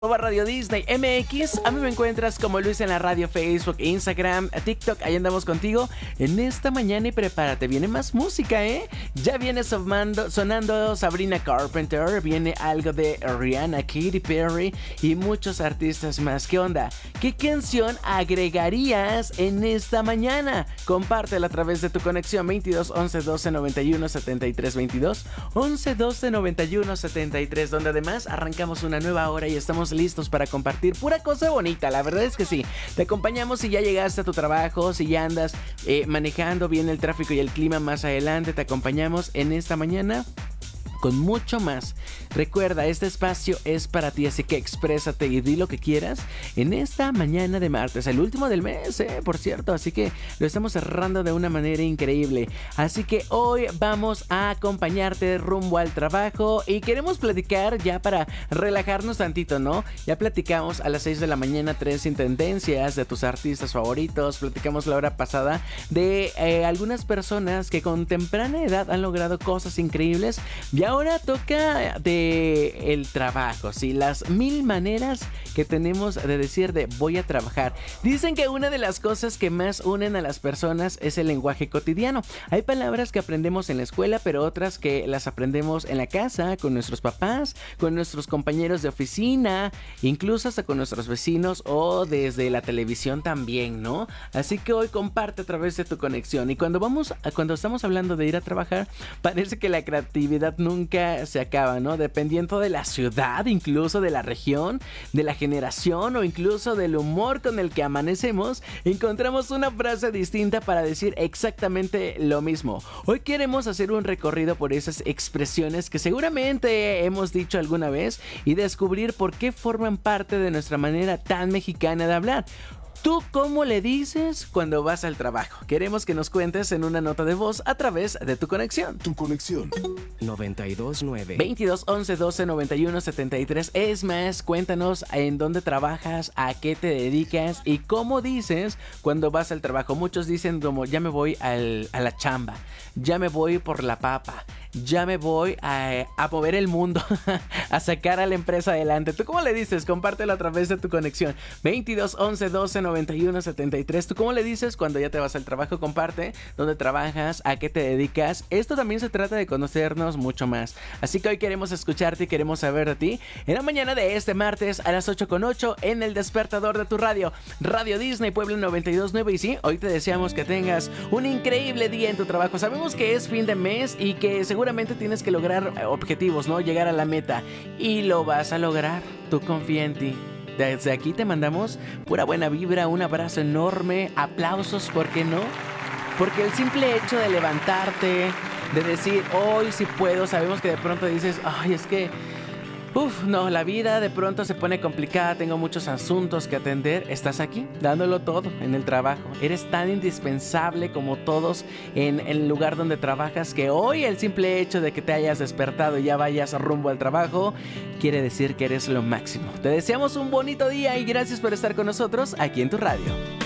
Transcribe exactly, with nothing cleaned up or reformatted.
Radio Disney M X. A mí me encuentras como Luis en la radio, Facebook, Instagram, TikTok. Ahí andamos contigo en esta mañana y prepárate, viene más música, ¿eh? Ya viene sonando, sonando Sabrina Carpenter, viene algo de Rihanna, Katy Perry y muchos artistas más. ¿Qué onda? ¿Qué canción agregarías en esta mañana? Compártela a través de tu conexión veintidós once doce noventa y uno setenta y tres veintidós once doce noventa y uno setenta y tres, donde además arrancamos una nueva hora y estamos listos para compartir pura cosa bonita. La verdad es que sí, te acompañamos si ya llegaste a tu trabajo, si ya andas eh, manejando bien el tráfico y el clima más adelante. Te acompañamos en esta mañana con mucho más. Recuerda, este espacio es para ti, así que exprésate y di lo que quieras en esta mañana de martes, el último del mes, eh, por cierto, así que lo estamos cerrando de una manera increíble. Así que hoy vamos a acompañarte rumbo al trabajo y queremos platicar ya para relajarnos tantito, ¿no? Ya platicamos a las seis de la mañana tres intendencias de tus artistas favoritos, platicamos la hora pasada de eh, algunas personas que con temprana edad han logrado cosas increíbles. Ya ahora toca de el trabajo, sí, las mil maneras que tenemos de decir de voy a trabajar. Dicen que una de las cosas que más unen a las personas es el lenguaje cotidiano. Hay palabras que aprendemos en la escuela, pero otras que las aprendemos en la casa, con nuestros papás, con nuestros compañeros de oficina, incluso hasta con nuestros vecinos o desde la televisión también, ¿no? Así que hoy comparte a través de tu conexión. Y cuando vamos, cuando estamos hablando de ir a trabajar, parece que la creatividad nunca Nunca se acaba, ¿no? Dependiendo de la ciudad, incluso de la región, de la generación o incluso del humor con el que amanecemos, encontramos una frase distinta para decir exactamente lo mismo. Hoy queremos hacer un recorrido por esas expresiones que seguramente hemos dicho alguna vez y descubrir por qué forman parte de nuestra manera tan mexicana de hablar. ¿Tú cómo le dices cuando vas al trabajo? Queremos que nos cuentes en una nota de voz a través de tu conexión. Tu conexión. noventa y dos nueve. veintidós once doce noventa y uno setenta y tres. Es más, cuéntanos en dónde trabajas, a qué te dedicas y cómo dices cuando vas al trabajo. Muchos dicen como ya me voy al, a la chamba, ya me voy por la papa, ya me voy a, a mover el mundo, a sacar a la empresa adelante. ¿Tú cómo le dices? Compártelo a través de tu conexión. veintidós once doce noventa y uno setenta y tres. ¿Tú cómo le dices cuando ya te vas al trabajo? Comparte dónde trabajas, a qué te dedicas. Esto también se trata de conocernos mucho más. Así que hoy queremos escucharte y queremos saber de ti en la mañana de este martes a las ocho con ocho en el despertador de tu radio. Radio Disney Puebla noventa y dos nueve. Y sí, hoy te deseamos que tengas un increíble día en tu trabajo. Sabemos que es fin de mes y que seguramente tienes que lograr objetivos, ¿no? Llegar a la meta. Y lo vas a lograr. Tú confía en ti. Desde aquí te mandamos pura buena vibra, un abrazo enorme, aplausos, ¿por qué no? Porque el simple hecho de levantarte, de decir, hoy sí puedo, sabemos que de pronto dices, ay, es que, uff, no, la vida de pronto se pone complicada, tengo muchos asuntos que atender. Estás aquí, dándolo todo en el trabajo. Eres tan indispensable como todos en el lugar donde trabajas que hoy el simple hecho de que te hayas despertado y ya vayas rumbo al trabajo quiere decir que eres lo máximo. Te deseamos un bonito día y gracias por estar con nosotros aquí en tu radio.